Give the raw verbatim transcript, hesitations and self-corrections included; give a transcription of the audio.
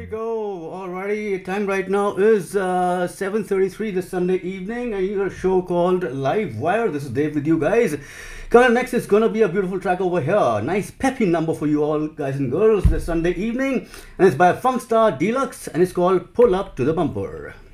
go. Alrighty, time right now is uh, seven thirty-three this Sunday evening, and you got a show called Live Wire. This is Dave with you guys. Coming up next is gonna be a beautiful track over here. Nice peppy number for you all guys and girls this Sunday evening, and it's by Funkstar Deluxe, and it's called Pull Up to the Bumper.